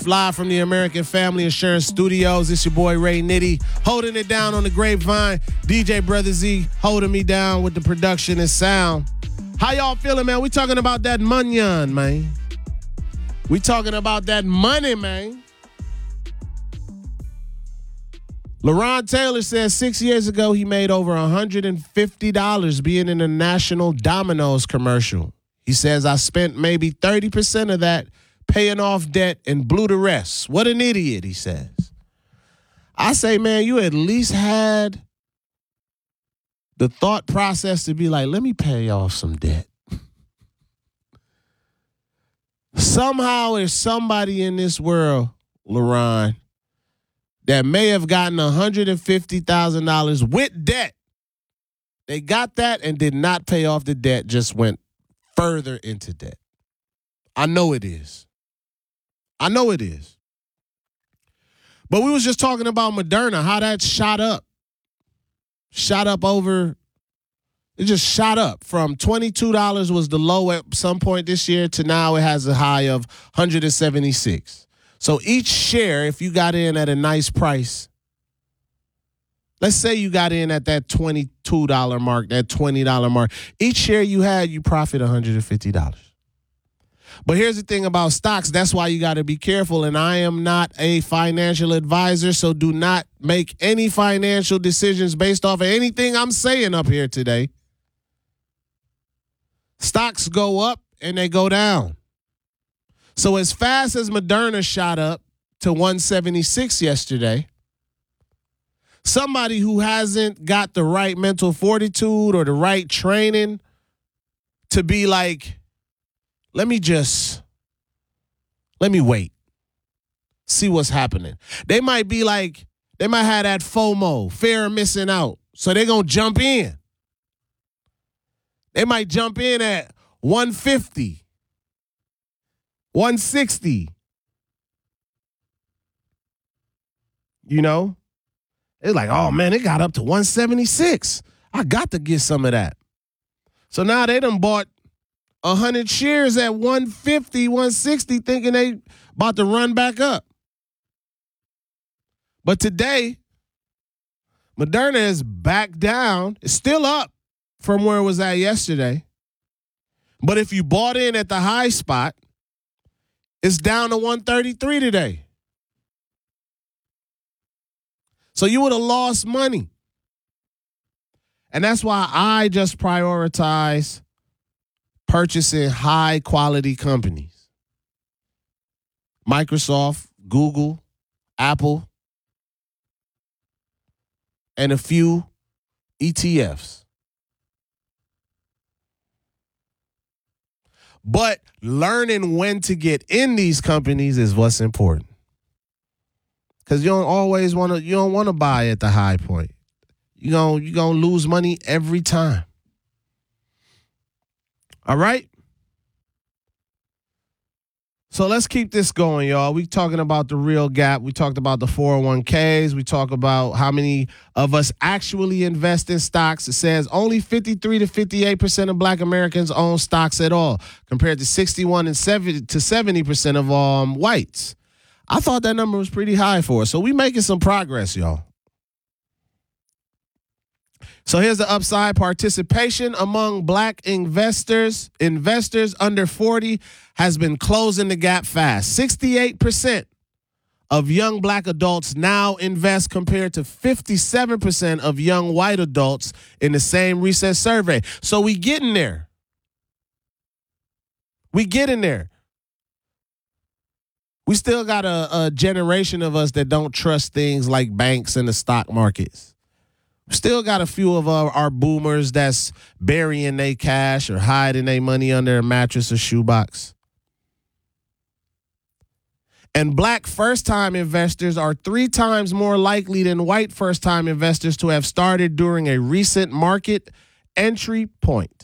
Live from the American Family Insurance Studios. It's your boy Ray Nitty holding it down on the grapevine. DJ Brother Z holding me down with the production and sound. How y'all feeling, man? We talking about that money, man. We talking about that money, man. LaRon Taylor says 6 years ago he made over $150 being in a National Domino's commercial. He says, I spent maybe 30% of that paying off debt and blew the rest. What an idiot, he says. I say, man, you at least had the thought process to be like, let me pay off some debt. Somehow there's somebody in this world, LaRon, that may have gotten $150,000 with debt. They got that and did not pay off the debt, just went further into debt. I know it is. I know it is. But we was just talking about Moderna, how that shot up. Shot up over, it just shot up from $22 was the low at some point this year to now it has a high of $176. So each share, if you got in at a nice price, let's say you got in at that $22 mark, that $20 mark, each share you had, you profit $150. But here's the thing about stocks. That's why you got to be careful. And I am not a financial advisor, so do not make any financial decisions based off of anything I'm saying up here today. Stocks go up and they go down. So as fast as Moderna shot up to 176 yesterday, somebody who hasn't got the right mental fortitude or the right training to be like, let me wait, see what's happening. They might be like, they might have that FOMO, fear of missing out. So they're going to jump in. They might jump in at 150, 160. You know? It's like, oh, man, it got up to 176. I got to get some of that. So now they done bought 100 shares at 150, 160, thinking they about to run back up. But today, Moderna is back down. It's still up from where it was at yesterday. But if you bought in at the high spot, it's down to 133 today. So you would have lost money. And that's why I just prioritize purchasing high-quality companies. Microsoft, Google, Apple, and a few ETFs. But learning when to get in these companies is what's important. Because you don't want to buy at the high point. You're going to lose money every time. All right? So let's keep this going, y'all. We talking about the real gap. We talked about the 401ks. We talk about how many of us actually invest in stocks. It says only 53 to 58% of black Americans own stocks at all, compared to 61 and 70 to 70% of whites. I thought that number was pretty high for us. So we making some progress, y'all. So here's the upside. Participation among black investors under 40 has been closing the gap fast. 68% of young black adults now invest compared to 57% of young white adults in the same recent survey. So we getting there. We getting there. We still got a generation of us that don't trust things like banks and the stock markets. Still got a few of our boomers that's burying their cash or hiding their money under a mattress or shoebox. And black first-time investors are 3 times more likely than white first-time investors to have started during a recent market entry point.